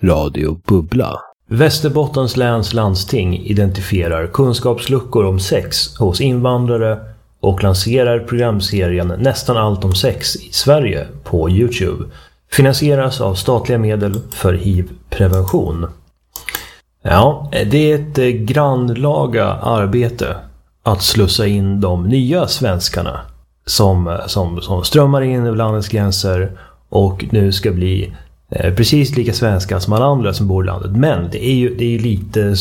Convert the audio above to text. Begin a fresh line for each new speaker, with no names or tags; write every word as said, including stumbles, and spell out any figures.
Radio Bubbla.
Västerbottens läns landsting identifierar kunskapsluckor om sex hos invandrare och lanserar programserien Nästan allt om sex i Sverige på YouTube. Finansieras av statliga medel för H I V-prevention. Ja, det är ett grannlaga arbete att slussa in de nya svenskarna som, som, som strömmar in över landets gränser och nu ska bli eh, precis lika svenska som alla andra som bor i landet. Men det är ju, det är ju lite